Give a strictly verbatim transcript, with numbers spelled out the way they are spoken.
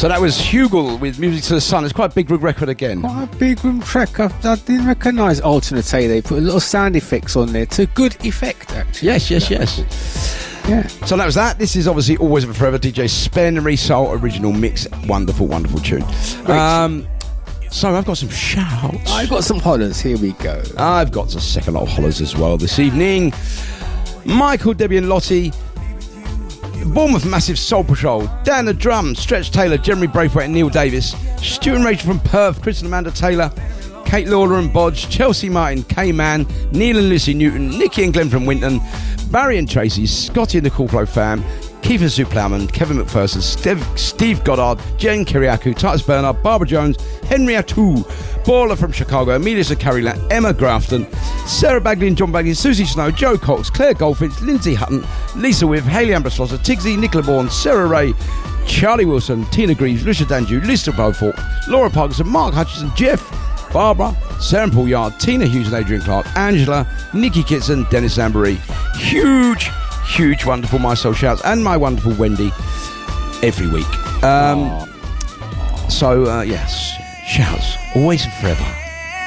So that was Hugel with Music to the Sun. It's quite a big record again. Quite a big room track. I, I didn't recognise Alternate. They put a little sound effects on there to good effect, actually. Yes, yes, yes. Yeah. So that was that. This is obviously Always and Forever, D J Spen and Resoul original mix. Wonderful, wonderful tune. Um, so I've got some shouts. I've got some hollers. Here we go. I've got a second lot of hollers as well this evening. Michael, Debbie and Lottie. Bournemouth Massive Soul Patrol, Dan the Drum, Stretch Taylor, Jeremy Braithwaite and Neil Davis, Stu and Rachel from Perth, Chris and Amanda Taylor, Kate Lawler and Bodge, Chelsea Martin, K-Man, Neil and Lucy Newton, Nikki and Glenn from Winton, Barry and Tracy, Scotty and the Cool Flow fam, Keith and Sue Plowman, Kevin McPherson, Steve, Steve Goddard, Jen Kiriakou, Titus Bernard, Barbara Jones, Henry Atou, Paula from Chicago, Amelia Carryland, Emma Grafton, Sarah Bagley and John Bagley, Susie Snow, Joe Cox, Claire Goldfinch, Lindsay Hutton, Lisa Wiv, Hayley Amber Slosser, Tigsy, Nicola Bourne, Sarah Ray, Charlie Wilson, Tina Greaves, Lucia Danju, Lisa Beaufort, Laura Parkinson, Mark Hutchinson, Jeff, Barbara, Sarah and Paul Yard, Tina Hughes and Adrian Clark, Angela, Nikki Kitson, Dennis Lambery. Huge, huge, wonderful My Soul shouts, and my wonderful Wendy every week. Um, so, uh, yes, shouts, always and forever.